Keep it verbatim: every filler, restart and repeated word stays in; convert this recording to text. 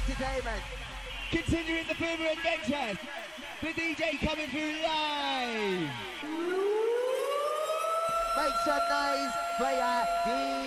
Entertainment. Continuing the Boomer Adventures. The D J coming through live. Make some noise for your D